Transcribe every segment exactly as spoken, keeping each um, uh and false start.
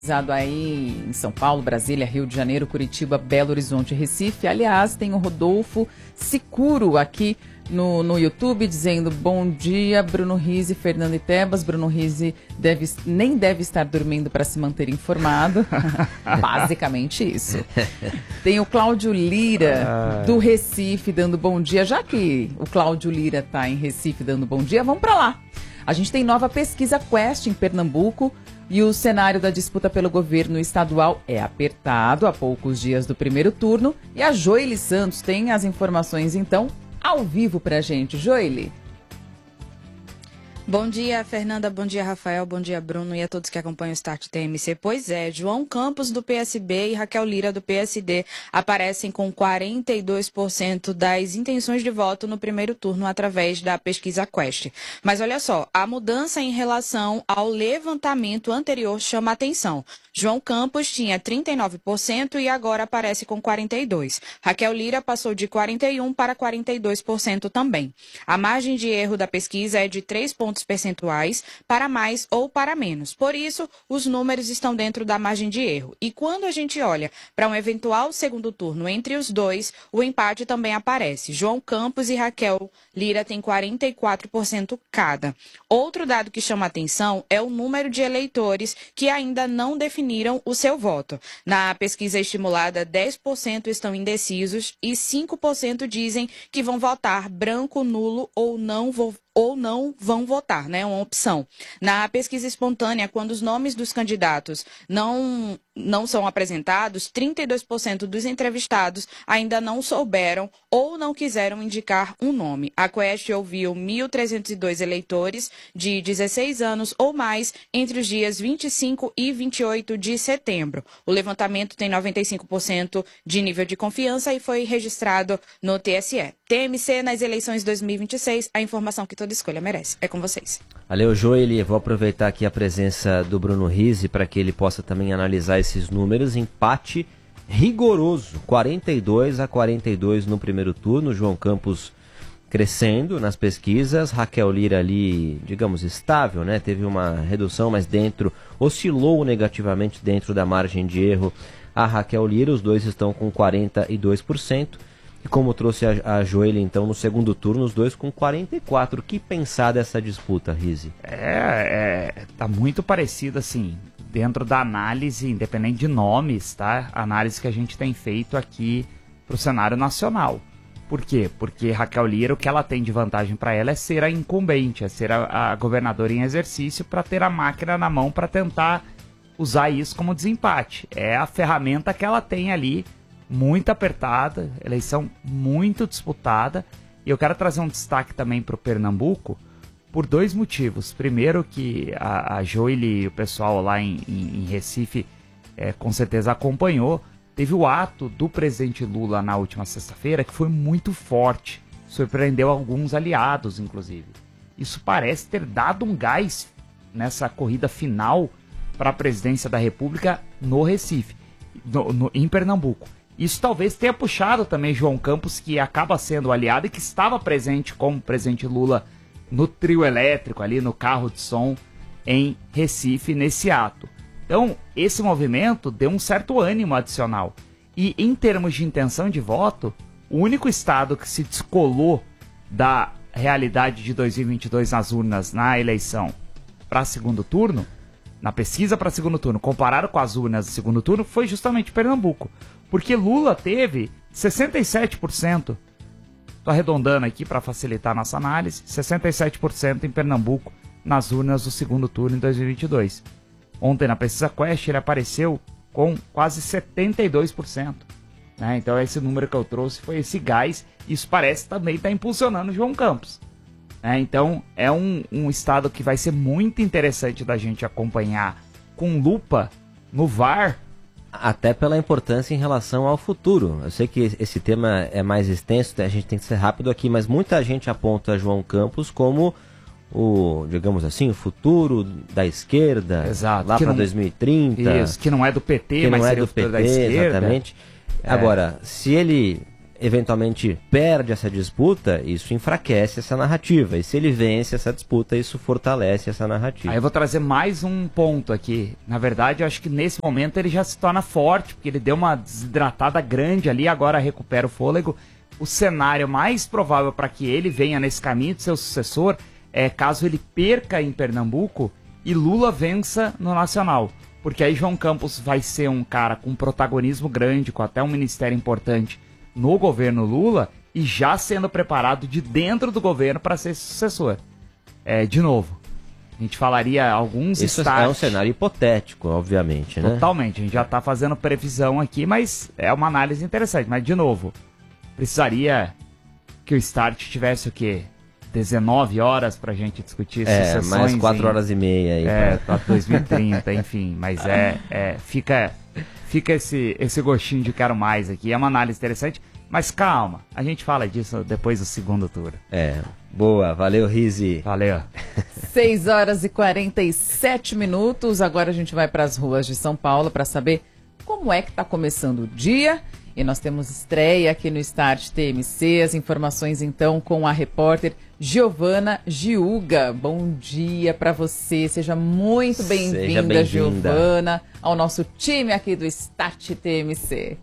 Aí em São Paulo, Brasília, Rio de Janeiro, Curitiba, Belo Horizonte, Recife. Aliás, tem o Rodolfo Sicuro aqui no, no YouTube dizendo bom dia, Bruno Rizzi, Fernando e Tebas. Bruno Rizzi deve, nem deve estar dormindo para se manter informado. Basicamente isso. Tem o Cláudio Lira do Recife dando bom dia. Já que o Cláudio Lira está em Recife dando bom dia, vamos para lá. A gente tem nova pesquisa Quest em Pernambuco. E o cenário da disputa pelo governo estadual é apertado há poucos dias do primeiro turno. E a Joely Santos tem as informações, então, ao vivo pra gente. Joely. Bom dia, Fernanda. Bom dia, Rafael. Bom dia, Bruno. E a todos que acompanham o Start T M C. Pois é, João Campos, do P S B, e Raquel Lira, do P S D, aparecem com quarenta e dois por cento das intenções de voto no primeiro turno através da pesquisa Quest. Mas olha só, a mudança em relação ao levantamento anterior chama atenção. João Campos tinha trinta e nove por cento e agora aparece com quarenta e dois por cento. Raquel Lira passou de quarenta e um por cento para quarenta e dois por cento também. A margem de erro da pesquisa é de três pontos percentuais para mais ou para menos. Por isso, os números estão dentro da margem de erro. E quando a gente olha para um eventual segundo turno entre os dois, o empate também aparece. João Campos e Raquel Lira têm quarenta e quatro por cento cada. Outro dado que chama atenção é o número de eleitores que ainda não definiram o seu voto. Na pesquisa estimulada, dez por cento estão indecisos e cinco por cento dizem que vão votar branco, nulo ou não vou ou não vão votar, né? Uma opção. Na pesquisa espontânea, quando os nomes dos candidatos não, não são apresentados, trinta e dois por cento dos entrevistados ainda não souberam ou não quiseram indicar um nome. A Quest ouviu mil trezentos e dois eleitores de dezesseis anos ou mais entre os dias vinte e cinco e vinte e oito de setembro. O levantamento tem noventa e cinco por cento de nível de confiança e foi registrado no T S E. T M C nas eleições dois mil e vinte e seis, a informação que toda escolha merece. É com vocês. Valeu, Joely. Vou aproveitar aqui a presença do Bruno Rizzi para que ele possa também analisar esses números. Empate rigoroso, quarenta e dois a quarenta e dois no primeiro turno. João Campos crescendo nas pesquisas. Raquel Lira ali, digamos, estável, né? Teve uma redução, mas dentro, oscilou negativamente dentro da margem de erro a Raquel Lira. Os dois estão com quarenta e dois por cento. E como trouxe a, a Joely, então, no segundo turno, os dois com quarenta e quatro por cento. O que pensar dessa disputa, Rizzi? É, é, tá muito parecido, assim, dentro da análise, independente de nomes, tá? A análise que a gente tem feito aqui pro cenário nacional. Por quê? Porque Raquel Lira, o que ela tem de vantagem para ela é ser a incumbente, é ser a, a governadora em exercício para ter a máquina na mão para tentar usar isso como desempate. É a ferramenta que ela tem ali, muito apertada, eleição muito disputada. E eu quero trazer um destaque também para o Pernambuco por dois motivos. Primeiro, que a, a Joely e o pessoal lá em, em, em Recife é, com certeza acompanhou. Teve o ato do presidente Lula na última sexta-feira que foi muito forte, surpreendeu alguns aliados, inclusive. Isso parece ter dado um gás nessa corrida final para a presidência da República no Recife, no, no, em Pernambuco. Isso talvez tenha puxado também João Campos, que acaba sendo aliado e que estava presente como o presidente Lula no trio elétrico, ali no carro de som em Recife, nesse ato. Então, esse movimento deu um certo ânimo adicional. E em termos de intenção de voto, o único estado que se descolou da realidade de dois mil e vinte e dois nas urnas, na eleição para segundo turno, na pesquisa para segundo turno, comparado com as urnas do segundo turno, foi justamente Pernambuco. Porque Lula teve sessenta e sete por cento, estou arredondando aqui para facilitar a nossa análise, sessenta e sete por cento em Pernambuco nas urnas do segundo turno em dois mil e vinte e dois. Ontem na pesquisa Quest ele apareceu com quase setenta e dois por cento. Né? Então esse número que eu trouxe foi esse gás. Isso parece também estar tá impulsionando o João Campos. Né? Então é um, um estado que vai ser muito interessante da gente acompanhar com lupa no V A R. Até pela importância em relação ao futuro. Eu sei que esse tema é mais extenso, a gente tem que ser rápido aqui, mas muita gente aponta João Campos como o, digamos assim, o futuro da esquerda. Exato. Lá para dois mil e trinta. Isso, que não é do P T, que mas não é seria do o futuro P T, da esquerda. Exatamente. É. Agora, se ele eventualmente perde essa disputa, isso enfraquece essa narrativa. E se ele vence essa disputa, isso fortalece essa narrativa. Aí eu vou trazer mais um ponto aqui. Na verdade, eu acho que nesse momento ele já se torna forte, porque ele deu uma desidratada grande ali, agora recupera o fôlego. O cenário mais provável para que ele venha nesse caminho de seu sucessor é caso ele perca em Pernambuco e Lula vença no Nacional. Porque aí João Campos vai ser um cara com protagonismo grande, com até um ministério importante no governo Lula e já sendo preparado de dentro do governo para ser sucessor. É, de novo, a gente falaria alguns Isso start... é um cenário hipotético, obviamente, né? Totalmente, a gente já está fazendo previsão aqui, mas é uma análise interessante. Mas, de novo, precisaria que o start tivesse o quê? dezenove horas pra gente discutir é, sucessões. Mais quatro em... horas e meia aí. É, pra... pra dois mil e trinta, enfim. Mas é, é fica, fica esse, esse gostinho de quero mais aqui. É uma análise interessante, mas calma, a gente fala disso depois do segundo turno. É, boa, valeu, Rizzi. Valeu. seis horas e quarenta e sete minutos, agora a gente vai para as ruas de São Paulo para saber como é que está começando o dia. E nós temos estreia aqui no Start T M C, as informações então com a repórter Giovana Giuga. Bom dia para você, seja muito bem-vinda, bem Giovana, ao nosso time aqui do Start T M C.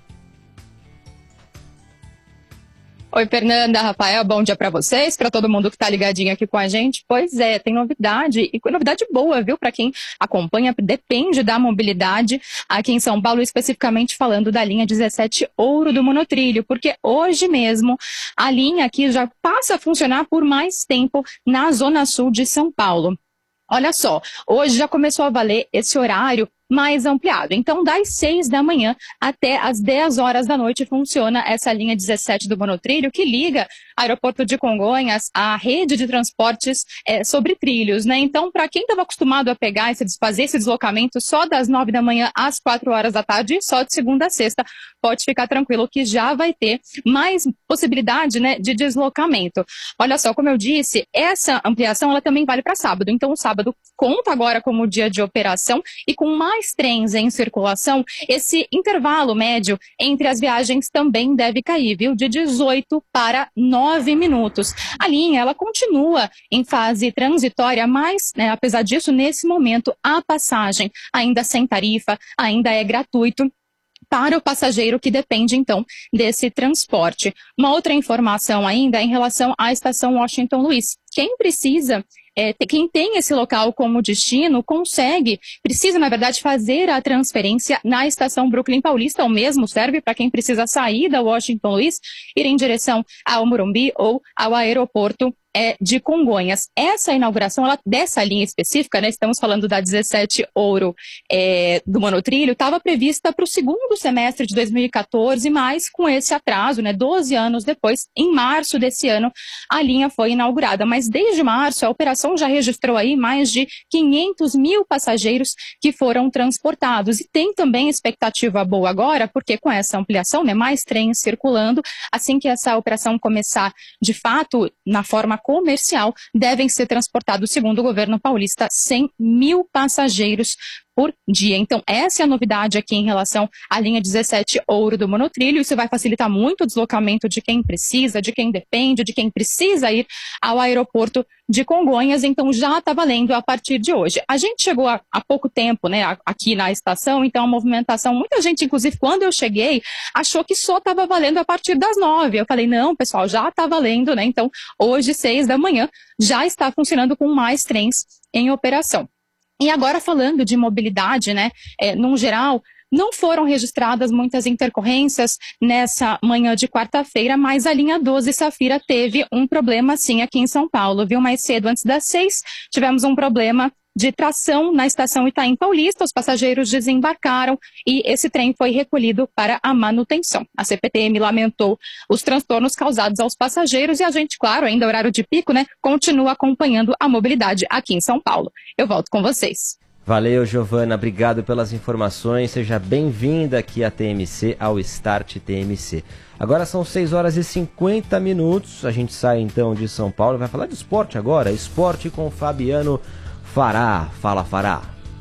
Oi, Fernanda, Rafael, bom dia para vocês, para todo mundo que está ligadinho aqui com a gente. Pois é, tem novidade, e novidade boa, viu, para quem acompanha, depende da mobilidade aqui em São Paulo, especificamente falando da linha dezessete Ouro do Monotrilho, porque hoje mesmo a linha aqui já passa a funcionar por mais tempo na Zona Sul de São Paulo. Olha só, hoje já começou a valer esse horário mais ampliado. Então, das seis da manhã até as dez horas da noite funciona essa linha dezessete do Monotrilho, que liga Aeroporto de Congonhas à rede de transportes é, sobre trilhos, né? Então, para quem estava acostumado a pegar esse, fazer esse deslocamento só das nove da manhã às quatro horas da tarde, só de segunda a sexta, pode ficar tranquilo que já vai ter mais possibilidade, né, de deslocamento. Olha só, como eu disse, essa ampliação ela também vale para sábado. Então, o sábado conta agora como dia de operação e com mais trens em circulação, esse intervalo médio entre as viagens também deve cair, viu? De dezoito para nove minutos. A linha, ela continua em fase transitória, mas, né, apesar disso, nesse momento, a passagem ainda sem tarifa, ainda é gratuito para o passageiro que depende, então, desse transporte. Uma outra informação ainda em relação à estação Washington Luiz. Quem precisa É, quem tem esse local como destino consegue, precisa, na verdade, fazer a transferência na estação Brooklyn Paulista. O mesmo serve para quem precisa sair da Washington Luiz, ir em direção ao Morumbi ou ao aeroporto é, de Congonhas. Essa inauguração ela, dessa linha específica, né, estamos falando da dezessete Ouro é, do Monotrilho, estava prevista para o segundo semestre de dois mil e quatorze, mas com esse atraso, né, doze anos depois, em março desse ano, a linha foi inaugurada. Mas desde março, a operação já registrou aí mais de quinhentos mil passageiros que foram transportados. E tem também expectativa boa agora, porque com essa ampliação, né, mais trens circulando, assim que essa operação começar de fato na forma comercial, devem ser transportados, segundo o governo paulista, cem mil passageiros por dia. Então, essa é a novidade aqui em relação à linha dezessete Ouro do Monotrilho. Isso vai facilitar muito o deslocamento de quem precisa, de quem depende, de quem precisa ir ao aeroporto de Congonhas. Então, já está valendo a partir de hoje. A gente chegou há, há pouco tempo, né, aqui na estação, então a movimentação, muita gente, inclusive, quando eu cheguei, achou que só estava valendo a partir das nove. Eu falei, não, pessoal, já está valendo, né? Então, hoje, seis da manhã, já está funcionando com mais trens em operação. E agora falando de mobilidade, né, é, num geral, não foram registradas muitas intercorrências nessa manhã de quarta-feira, mas a linha doze Safira teve um problema sim aqui em São Paulo, viu? Mais cedo, antes das seis, tivemos um problema de tração na estação Itaim Paulista, os passageiros desembarcaram e esse trem foi recolhido para a manutenção. A C P T M lamentou os transtornos causados aos passageiros e a gente, claro, ainda horário de pico, né, continua acompanhando a mobilidade aqui em São Paulo. Eu volto com vocês. Valeu, Giovana, obrigado pelas informações, seja bem-vinda aqui à T M C, ao Start T M C. Agora são seis horas e cinquenta minutos, a gente sai então de São Paulo e vai falar de esporte agora, esporte com Fabiano Fará. Fala, Fará.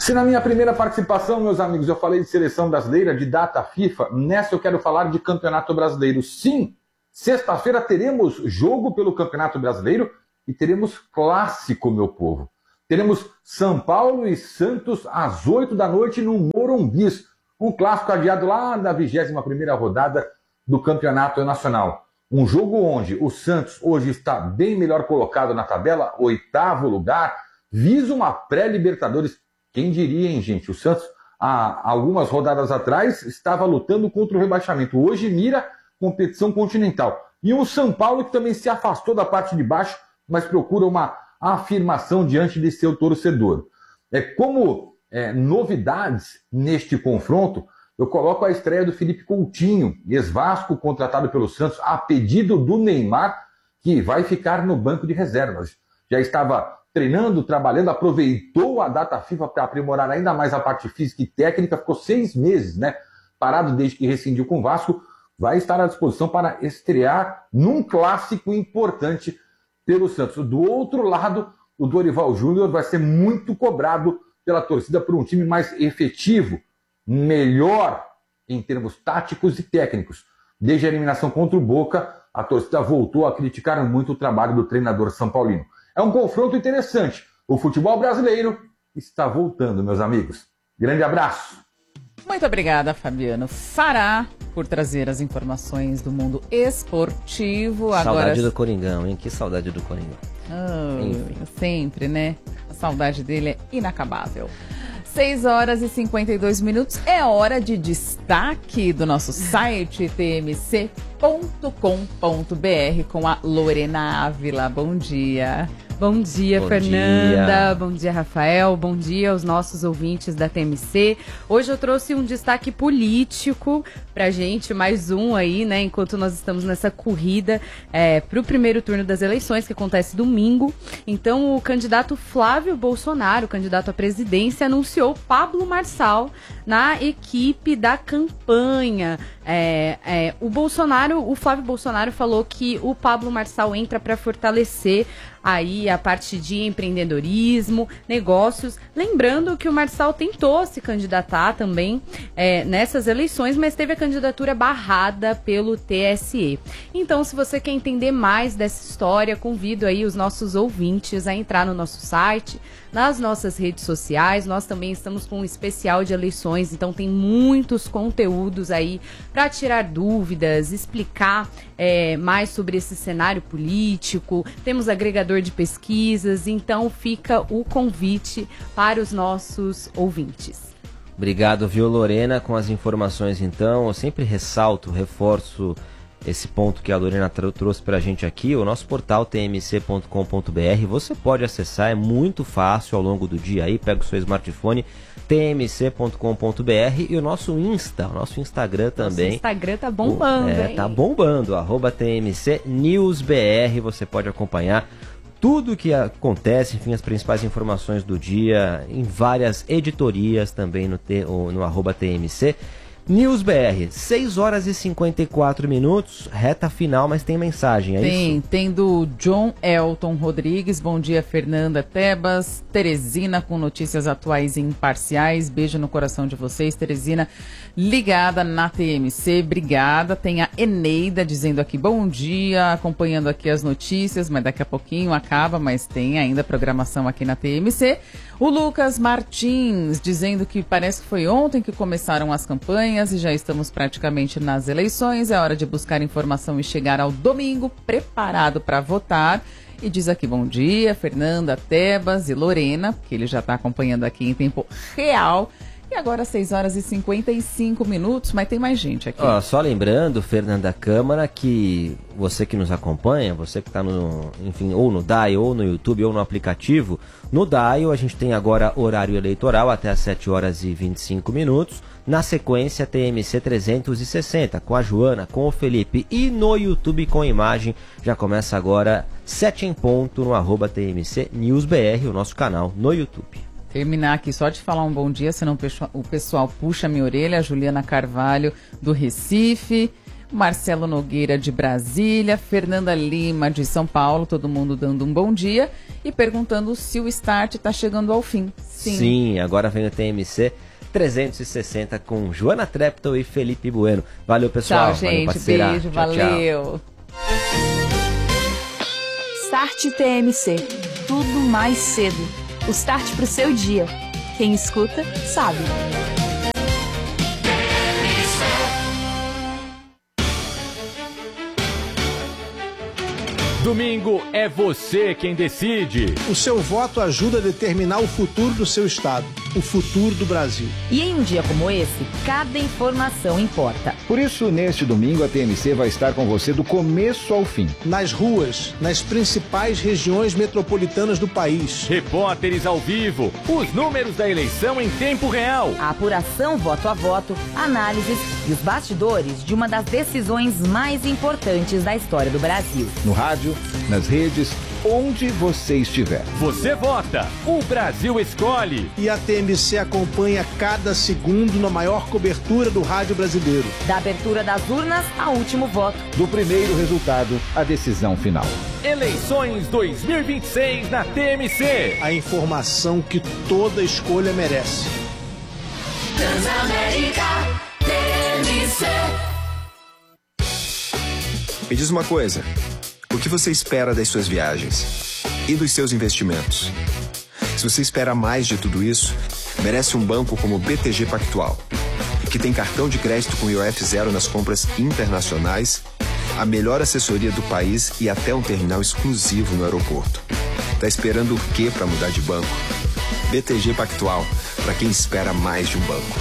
Se na minha primeira participação, meus amigos, eu falei de seleção brasileira, de data FIFA, nessa eu quero falar de Campeonato Brasileiro. Sim, sexta-feira teremos jogo pelo Campeonato Brasileiro e teremos clássico, meu povo. Teremos São Paulo e Santos às oito da noite no Morumbi. Um clássico adiado lá da vigésima primeira rodada do Campeonato Nacional. Um jogo onde o Santos hoje está bem melhor colocado na tabela, oitavo lugar, visa uma pré-Libertadores. Quem diria, hein, gente? O Santos, há algumas rodadas atrás, estava lutando contra o rebaixamento. Hoje mira competição continental. E o São Paulo, que também se afastou da parte de baixo, mas procura uma afirmação diante de seu torcedor. É, como é, novidades neste confronto, eu coloco a estreia do Felipe Coutinho, ex-Vasco, contratado pelo Santos, a pedido do Neymar, que vai ficar no banco de reservas. Já estava treinando, trabalhando, aproveitou a data FIFA para aprimorar ainda mais a parte física e técnica, ficou seis meses, né, parado desde que rescindiu com o Vasco, vai estar à disposição para estrear num clássico importante pelo Santos. Do outro lado, o Dorival Júnior vai ser muito cobrado pela torcida por um time mais efetivo, melhor em termos táticos e técnicos. Desde a eliminação contra o Boca, a torcida voltou a criticar muito o trabalho do treinador são paulino. É um confronto interessante. O futebol brasileiro está voltando, meus amigos. Grande abraço. Muito obrigada, Fabiano Fará, por trazer as informações do mundo esportivo. Saudade Agora... do Coringão, hein? Que saudade do Coringão. Oh, sempre, né? A saudade dele é inacabável. seis horas e cinquenta e dois minutos. É hora de destaque do nosso site t m c ponto com ponto b r com a Lorena Ávila. Bom dia. Bom dia, Bom Fernanda. dia. Bom dia, Rafael. Bom dia aos nossos ouvintes da T M C. Hoje eu trouxe um destaque político pra gente, mais um aí, né? Enquanto nós estamos nessa corrida é, pro primeiro turno das eleições, que acontece domingo. Então, o candidato Flávio Bolsonaro, candidato à presidência, anunciou Pablo Marçal na equipe da campanha. É, é, o Bolsonaro, o Flávio Bolsonaro falou que o Pablo Marçal entra para fortalecer aí a parte de empreendedorismo, negócios. Lembrando que o Marçal tentou se candidatar também é, nessas eleições, mas teve a candidatura barrada pelo T S E. Então, se você quer entender mais dessa história, convido aí os nossos ouvintes a entrar no nosso site, nas nossas redes sociais. Nós também estamos com um especial de eleições, então tem muitos conteúdos aí para tirar dúvidas, explicar é, mais sobre esse cenário político. Temos agregador de pesquisas, então fica o convite para os nossos ouvintes. Obrigado, viu, Lorena, com as informações então. Eu sempre ressalto, reforço esse ponto que a Lorena trouxe pra gente aqui, o nosso portal t m c ponto com ponto b r. Você pode acessar, é muito fácil ao longo do dia aí, pega o seu smartphone, t m c ponto com ponto b r, e o nosso Insta, o nosso Instagram também. Nosso Instagram tá bombando, o, é, hein? Tá bombando, arroba T M C News B R, você pode acompanhar tudo o que acontece, enfim, as principais informações do dia, em várias editorias também no, T, no arroba T M C News B R. seis horas e cinquenta e quatro minutos, reta final, mas tem mensagem, é tem, isso? Tem do John Elton Rodrigues. Bom dia, Fernanda, Tebas, Teresina, com notícias atuais e imparciais. Beijo no coração de vocês, Teresina, ligada na T M C, obrigada. Tem a Eneida dizendo aqui, bom dia, acompanhando aqui as notícias, mas daqui a pouquinho acaba, mas tem ainda programação aqui na T M C. O Lucas Martins dizendo que parece que foi ontem que começaram as campanhas e já estamos praticamente nas eleições. É hora de buscar informação e chegar ao domingo preparado para votar. E diz aqui, bom dia, Fernanda, Tebas e Lorena, que ele já está acompanhando aqui em tempo real. E agora seis horas e cinquenta e cinco minutos, mas tem mais gente aqui. Ó, só lembrando, Fernanda Câmara, que você que nos acompanha, você que está no, enfim, ou no Dial, ou no YouTube, ou no aplicativo, no Dial a gente tem agora horário eleitoral até às sete horas e vinte e cinco minutos. Na sequência, T M C trezentos e sessenta, com a Joana, com o Felipe, e no YouTube com imagem. Já começa agora, sete em ponto, no arroba T M C News B R, o nosso canal no YouTube. Terminar aqui só de falar um bom dia, senão o pessoal puxa a minha orelha. A Juliana Carvalho, do Recife. Marcelo Nogueira de Brasília, Fernanda Lima de São Paulo, todo mundo dando um bom dia e perguntando se o Start está chegando ao fim. Sim. Sim, agora vem o T M C trezentos e sessenta com Joana Treptow e Felipe Bueno. Valeu, pessoal. Tchau, gente. Valeu, beijo, tchau, valeu. Tchau. Start T M C. Tudo mais cedo. O start pro seu dia. Quem escuta, sabe. Domingo é você quem decide. O seu voto ajuda a determinar o futuro do seu estado, o futuro do Brasil. E em um dia como esse, cada informação importa. Por isso, neste domingo, a T M C vai estar com você do começo ao fim. Nas ruas, nas principais regiões metropolitanas do país. Repórteres ao vivo, os números da eleição em tempo real. A apuração voto a voto, análises e os bastidores de uma das decisões mais importantes da história do Brasil. No rádio, nas redes, onde você estiver. Você vota, o Brasil escolhe. E a T M C acompanha cada segundo na maior cobertura do rádio brasileiro. Da abertura das urnas ao último voto. Do primeiro resultado à decisão final. Eleições dois mil e vinte e seis na T M C. A informação que toda escolha merece. Transamérica T M C. Me diz uma coisa. O que você espera das suas viagens e dos seus investimentos? Se você espera mais de tudo isso, merece um banco como o B T G Pactual, que tem cartão de crédito com I O F zero nas compras internacionais, a melhor assessoria do país e até um terminal exclusivo no aeroporto. Tá esperando o quê para mudar de banco? B T G Pactual, para quem espera mais de um banco.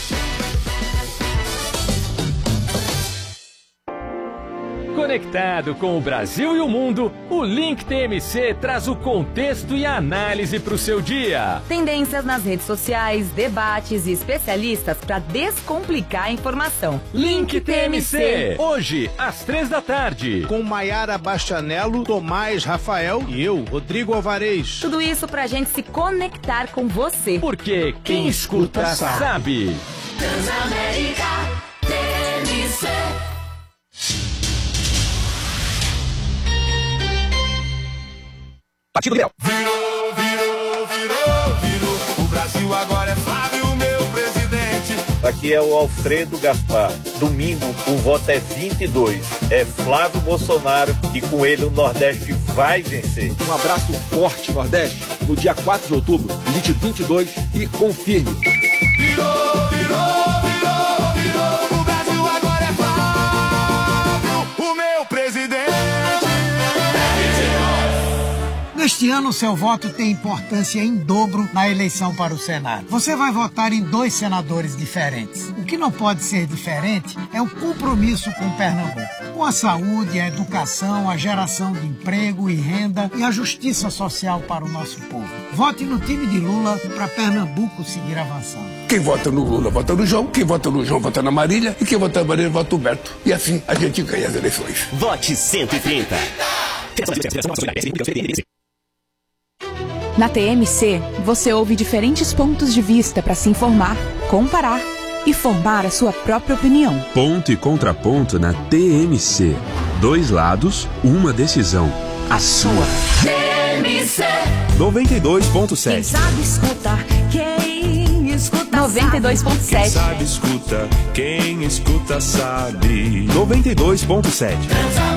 Conectado com o Brasil e o mundo, o Link T M C traz o contexto e a análise para o seu dia. Tendências nas redes sociais, debates e especialistas para descomplicar a informação. Link T M C, hoje, às três da tarde. Com Maiara Bastianello, Tomás Rafael e eu, Rodrigo Alvarez. Tudo isso pra gente se conectar com você. Porque quem, quem escuta, escuta sabe. sabe. Transamérica T M C. Partido Liberal. Virou, virou, virou, virou. O Brasil agora é Flávio, meu presidente. Aqui é o Alfredo Gaspar. Domingo o voto é vinte e dois. É Flávio Bolsonaro e com ele o Nordeste vai vencer. Um abraço forte, Nordeste. No dia quatro de outubro, vinte e vinte e dois e confirme. Virou, virou, virou, virou. O Brasil agora é Flávio, o meu presidente. Neste ano, seu voto tem importância em dobro na eleição para o Senado. Você vai votar em dois senadores diferentes. O que não pode ser diferente é o compromisso com Pernambuco, com a saúde, a educação, a geração de emprego e renda e a justiça social para o nosso povo. Vote no time de Lula para Pernambuco seguir avançando. Quem vota no Lula vota no João, quem vota no João vota na Marília e quem vota na Marília vota no Beto. E assim a gente ganha as eleições. Vote cento e trinta. Na T M C, você ouve diferentes pontos de vista para se informar, comparar e formar a sua própria opinião. Ponto e contraponto na T M C. Dois lados, uma decisão. A sua. T M C. noventa e dois ponto sete. Quem sabe escutar, quem escuta noventa e dois ponto sete. Quem sabe escuta, quem escuta sabe. noventa e dois ponto sete.